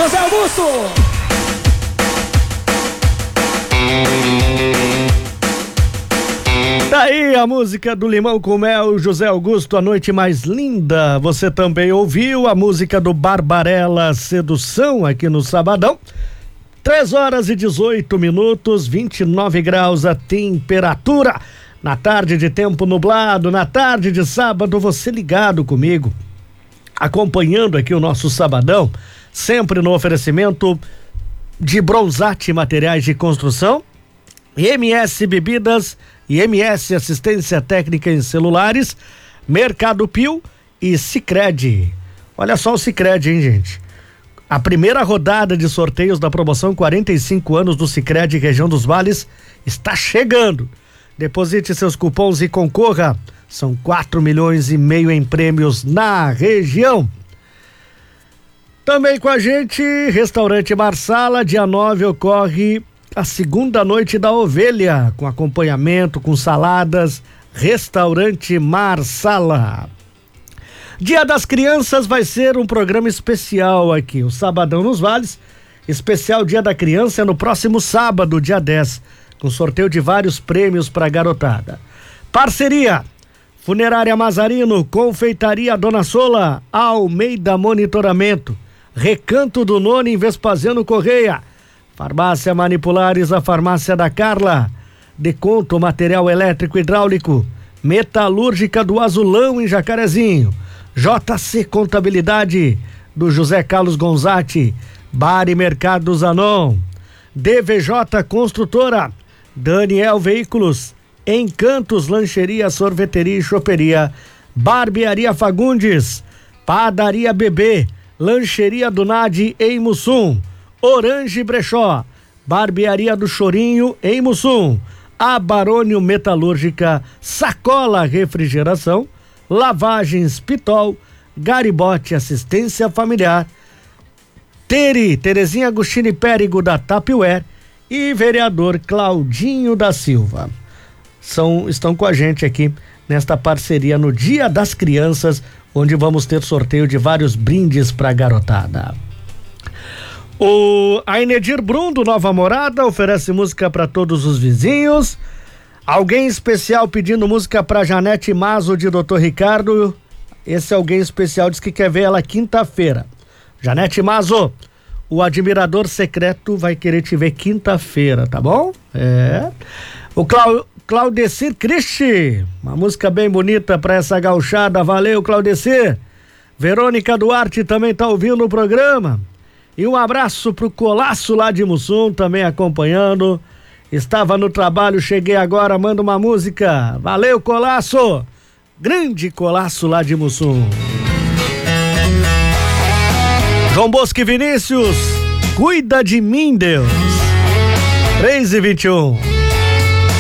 José Augusto! Daí a música do Limão com Mel, José Augusto, a noite mais linda. Você também ouviu a música do Barbarella, Sedução, aqui no Sabadão. 3h18, 29 graus a temperatura. Na tarde de tempo nublado, na tarde de sábado, você ligado comigo, acompanhando aqui o nosso Sabadão, sempre no oferecimento de Bronzate Materiais de Construção, MS Bebidas e MS Assistência Técnica em Celulares, Mercado Pio e Sicredi. Olha só o Sicredi, hein, gente? A primeira rodada de sorteios da promoção 45 anos do Sicredi Região dos Vales está chegando. Deposite seus cupons e concorra. São 4,5 milhões em prêmios na região. Também com a gente, Restaurante Marsala, dia 9 ocorre a segunda noite da ovelha, com acompanhamento, com saladas. Restaurante Marsala. Dia das Crianças vai ser um programa especial aqui, o Sabadão nos Vales. Especial Dia da Criança é no próximo sábado, dia 10, com sorteio de vários prêmios para garotada. Parceria: Funerária Mazarino, Confeitaria Dona Sola, Almeida Monitoramento, Recanto do Nono em Vespasiano Correia, Farmácia Manipulares, a Farmácia da Carla, Deconto Material Elétrico Hidráulico, Metalúrgica do Azulão em Jacarezinho, JC Contabilidade do José Carlos Gonzatti, Bar e Mercado Zanon, DVJ Construtora, Daniel Veículos, Encantos Lancheria, Sorveteria e Choperia, Barbearia Fagundes, Padaria Bebê, Lancheria do Nadi em Mussum, Orange Brechó, Barbearia do Chorinho em Mussum, Abarônio Metalúrgica, Sacola Refrigeração, Lavagens Pitol, Garibote Assistência Familiar, Terezinha Agostini Périgo da Tapware e vereador Claudinho da Silva. Estão com a gente aqui nesta parceria no Dia das Crianças, onde vamos ter sorteio de vários brindes para garotada. A Enedir Brum do Nova Morada oferece música para todos os vizinhos. Alguém especial pedindo música para Janete Mazo de Dr. Ricardo. Esse alguém especial diz que quer ver ela quinta-feira. Janete Mazo, o admirador secreto vai querer te ver quinta-feira, tá bom? O Claudecir Cristi, uma música bem bonita pra essa gauchada. Valeu, Claudecir. Verônica Duarte também tá ouvindo o programa. E um abraço pro Colasso lá de Mussum, também acompanhando. Estava no trabalho, cheguei agora, manda uma música. Valeu, Colasso. Grande Colasso lá de Mussum. João Bosco e Vinícius, cuida de mim, Deus. 3h21.